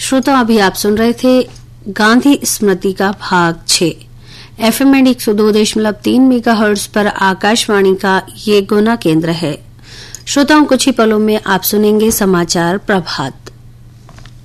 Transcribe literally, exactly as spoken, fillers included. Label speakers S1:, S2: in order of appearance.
S1: श्रोता अभी आप सुन रहे थे गांधी स्मृति का भाग छह। एफएम एंड एक सौ दो दशमलव तीन मेगा हर्ट्ज पर आकाशवाणी का ये गुना केंद्र है। श्रोताओं कुछ ही पलों में आप सुनेंगे समाचार प्रभात।